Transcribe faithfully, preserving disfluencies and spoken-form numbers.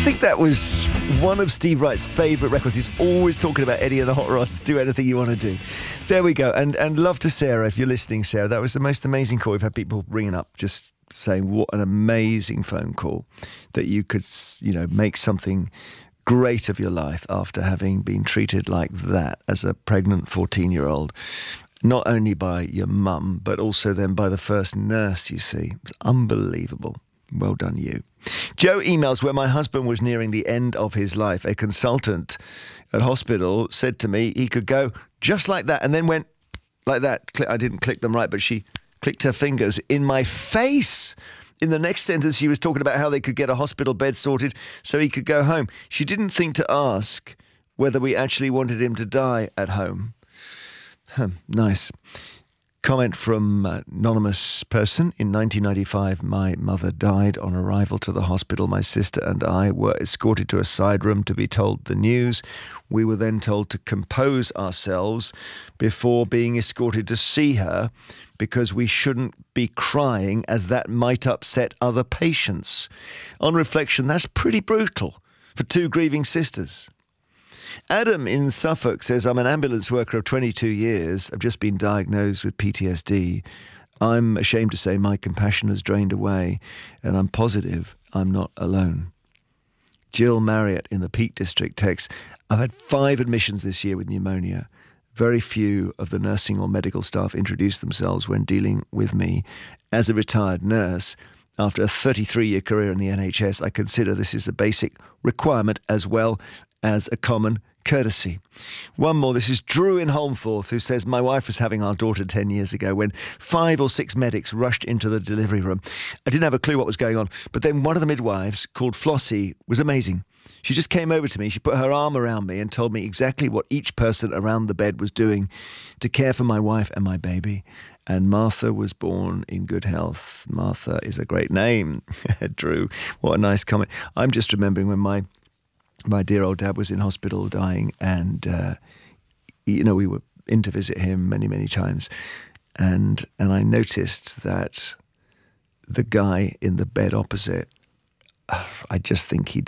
think that was one of Steve Wright's favourite records. He's always talking about Eddie and the Hot Rods. Do anything you want to do. There we go. And and love to Sarah, if you're listening, Sarah. That was the most amazing call. We've had people ringing up just saying what an amazing phone call, that you could, you know, make something great of your life after having been treated like that as a pregnant fourteen-year-old. Not only by your mum, but also then by the first nurse, you see. It was unbelievable. Well done, you. Joe emails, where my husband was nearing the end of his life, a consultant at hospital said to me he could go just like that, and then went like that. I didn't click them right, but she clicked her fingers in my face. In the next sentence, she was talking about how they could get a hospital bed sorted so he could go home. She didn't think to ask whether we actually wanted him to die at home. Huh, nice. Comment from an anonymous person. In nineteen ninety-five, my mother died. On arrival to the hospital, my sister and I were escorted to a side room to be told the news. We were then told to compose ourselves before being escorted to see her, because we shouldn't be crying, as that might upset other patients. On reflection, that's pretty brutal for two grieving sisters. Adam in Suffolk says, I'm an ambulance worker of twenty-two years. I've just been diagnosed with P T S D. I'm ashamed to say my compassion has drained away, and I'm positive I'm not alone. Jill Marriott in the Peak District texts, I've had five admissions this year with pneumonia. Very few of the nursing or medical staff introduce themselves when dealing with me. As a retired nurse, after a thirty-three-year career in the N H S, I consider this is a basic requirement as well as a common courtesy. One more. This is Drew in Holmforth, who says, my wife was having our daughter ten years ago when five or six medics rushed into the delivery room. I didn't have a clue what was going on, but then one of the midwives, called Flossie, was amazing. She just came over to me, she put her arm around me and told me exactly what each person around the bed was doing to care for my wife and my baby. And Martha was born in good health. Martha is a great name. Drew, what a nice comment. I'm just remembering when my My dear old dad was in hospital dying, and, uh, you know, we were in to visit him many, many times. And and I noticed that the guy in the bed opposite, uh, I just think he